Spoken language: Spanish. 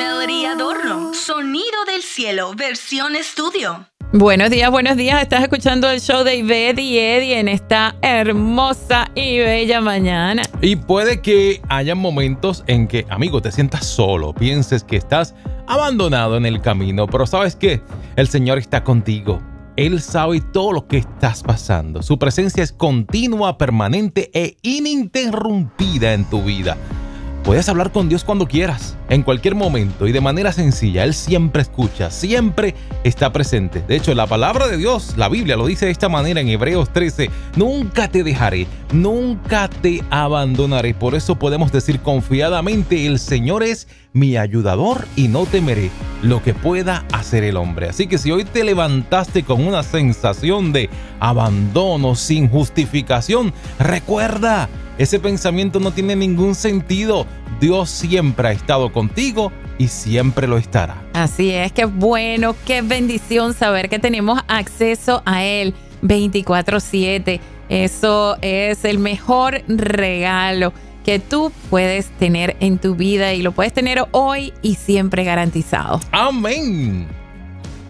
Melody Adorno, Sonido del Cielo, versión estudio. Buenos días. Estás escuchando el show de Ivette y Eddie en esta hermosa y bella mañana. Y puede que haya momentos en que, amigo, te sientas solo, pienses que estás abandonado en el camino, pero ¿sabes qué? El Señor está contigo. Él sabe todo lo que estás pasando. Su presencia es continua, permanente e ininterrumpida en tu vida. Puedes hablar con Dios cuando quieras, en cualquier momento y de manera sencilla. Él siempre escucha, siempre está presente. De hecho, la palabra de Dios, la Biblia, lo dice de esta manera en Hebreos 13. Nunca te dejaré, nunca te abandonaré. Por eso podemos decir confiadamente, el Señor es mi ayudador y no temeré lo que pueda hacer el hombre. Así que si hoy te levantaste con una sensación de abandono sin justificación, recuerda, ese pensamiento no tiene ningún sentido. Dios siempre ha estado contigo y siempre lo estará. Así es, qué bueno, qué bendición saber que tenemos acceso a Él 24/7. Eso es el mejor regalo que tú puedes tener en tu vida y lo puedes tener hoy y siempre garantizado. Amén.